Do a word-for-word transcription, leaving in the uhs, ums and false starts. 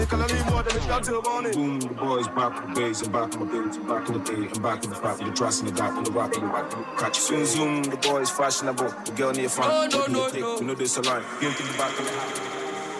Boom, the boys back with the bass and back in my builds, back in the day and back in the fact, the trust in the gap and the rock in the back. Catch you soon, zoom, the boys fashionable, the girl near fun. No, no, no, no. You know this a line, you in the back of the house.